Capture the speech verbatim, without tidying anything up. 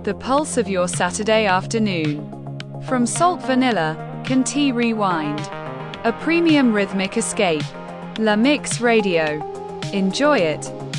the pulse of your Saturday afternoon. From Salt Vanilla, Can Tea Rewind, a premium rhythmic escape. La Mix Radio. Enjoy it.